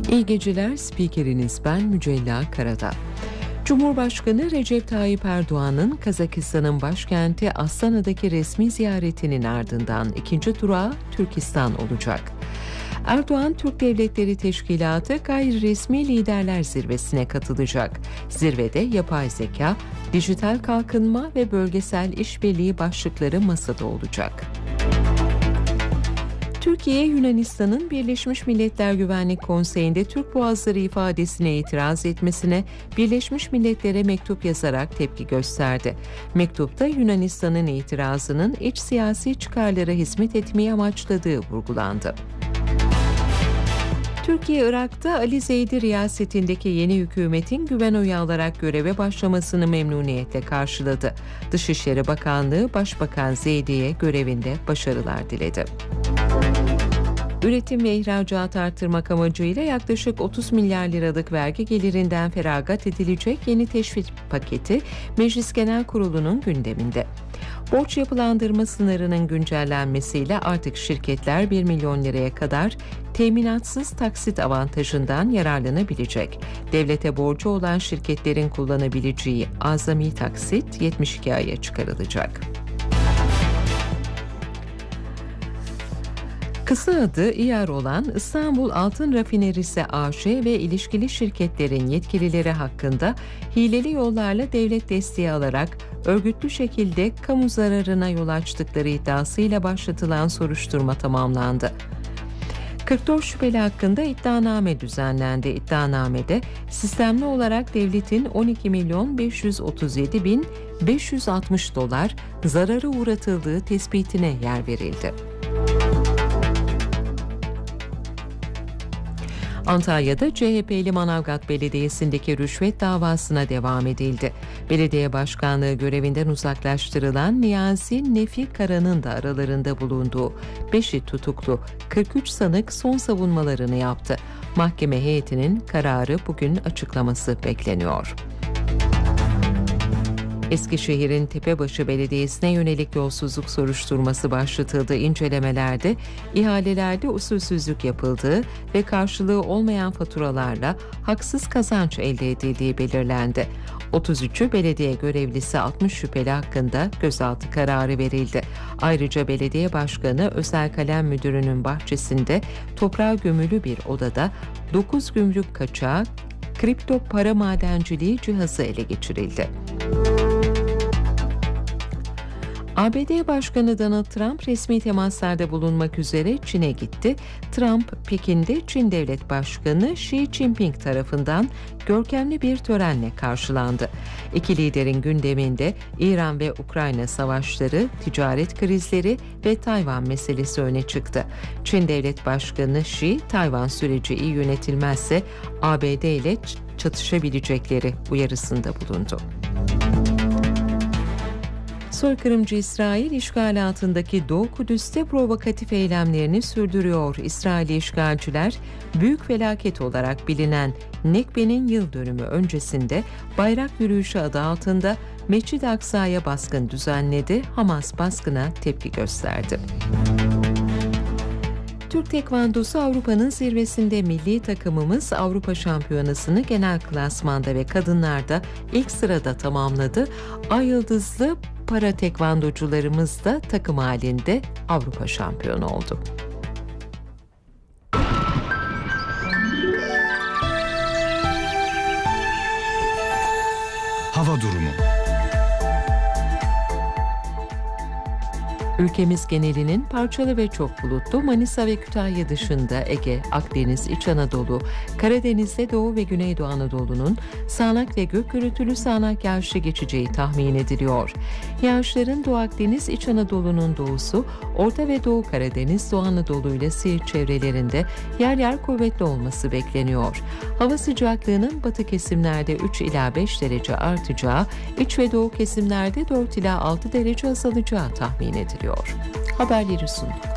İyi geceler, spikeriniz ben Mücella Karadağ. Cumhurbaşkanı Recep Tayyip Erdoğan'ın Kazakistan'ın başkenti Astana'daki resmi ziyaretinin ardından ikinci durağı Türkistan olacak. Erdoğan, Türk Devletleri Teşkilatı Gayri Resmi Liderler Zirvesi'ne katılacak. Zirvede yapay zeka, dijital kalkınma ve bölgesel işbirliği başlıkları masada olacak. Türkiye, Yunanistan'ın Birleşmiş Milletler Güvenlik Konseyi'nde Türk Boğazları ifadesine itiraz etmesine Birleşmiş Milletler'e mektup yazarak tepki gösterdi. Mektupta Yunanistan'ın itirazının iç siyasi çıkarlara hizmet etmeyi amaçladığı vurgulandı. Türkiye, Irak'ta Ali Zeydi riyasetindeki yeni hükümetin güven oyu alarak göreve başlamasını memnuniyetle karşıladı. Dışişleri Bakanlığı, Başbakan Zeydi'ye görevinde başarılar diledi. Üretim ve ihracat artırmak amacıyla yaklaşık 30 milyar liralık vergi gelirinden feragat edilecek yeni teşvik paketi Meclis Genel Kurulu'nun gündeminde. Borç yapılandırma sınırının güncellenmesiyle artık şirketler 1 milyon liraya kadar teminatsız taksit avantajından yararlanabilecek. Devlete borcu olan şirketlerin kullanabileceği azami taksit 72 aya çıkarılacak. Kısa adı İAR olan İstanbul Altın Rafinerisi AŞ ve ilişkili şirketlerin yetkilileri hakkında hileli yollarla devlet desteği alarak örgütlü şekilde kamu zararına yol açtıkları iddiasıyla başlatılan soruşturma tamamlandı. 44 şüpheli hakkında iddianame düzenlendi. İddianamede sistemli olarak devletin 12.537.560 dolar zararı uğratıldığı tespitine yer verildi. Antalya'da CHP'li Manavgat Belediyesi'ndeki rüşvet davasına devam edildi. Belediye başkanlığı görevinden uzaklaştırılan Niyazi Nefi Kara'nın da aralarında bulunduğu 5'i tutuklu 43 sanık son savunmalarını yaptı. Mahkeme heyetinin kararı bugün açıklaması bekleniyor. Eskişehir'in Tepebaşı Belediyesi'ne yönelik yolsuzluk soruşturması başlatıldı. İncelemelerde ihalelerde usulsüzlük yapıldığı ve karşılığı olmayan faturalarla haksız kazanç elde edildiği belirlendi. 33'ü belediye görevlisi 60 şüpheli hakkında gözaltı kararı verildi. Ayrıca belediye başkanı Özel Kalem Müdürü'nün bahçesinde toprağa gömülü bir odada 9 gümrük kaçağı kripto para madenciliği cihazı ele geçirildi. ABD Başkanı Donald Trump resmi temaslarda bulunmak üzere Çin'e gitti. Trump, Pekin'de Çin Devlet Başkanı Xi Jinping tarafından görkemli bir törenle karşılandı. İki liderin gündeminde İran ve Ukrayna savaşları, ticaret krizleri ve Tayvan meselesi öne çıktı. Çin Devlet Başkanı Xi, Tayvan süreci iyi yönetilmezse ABD ile çatışabilecekleri uyarısında bulundu. Soykırımcı İsrail, işgal altındaki Doğu Kudüs'te provokatif eylemlerini sürdürüyor. İsraili işgalciler, büyük felaket olarak bilinen Nekbe'nin yıl dönümü öncesinde bayrak yürüyüşü adı altında Mescid-i Aksa'ya baskın düzenledi. Hamas baskına tepki gösterdi. Türk Tekvandosu Avrupa'nın zirvesinde. Milli takımımız Avrupa Şampiyonası'nı genel klasmanda ve kadınlarda ilk sırada tamamladı. Ay yıldızlı para tekvandocularımız da takım halinde Avrupa şampiyonu oldu. Hava durumu. Ülkemiz genelinin parçalı ve çok bulutlu, Manisa ve Kütahya dışında Ege, Akdeniz, İç Anadolu, Karadeniz'de Doğu ve Güneydoğu Anadolu'nun sağanak ve gök gürültülü sağanak yağışlı geçeceği tahmin ediliyor. Yağışların Doğu Akdeniz, İç Anadolu'nun doğusu, Orta ve Doğu Karadeniz, Doğu Anadolu ile Siirt çevrelerinde yer yer kuvvetli olması bekleniyor. Hava sıcaklığının batı kesimlerde 3 ila 5 derece artacağı, iç ve doğu kesimlerde 4 ila 6 derece azalacağı tahmin ediliyor. Haberleri sundu.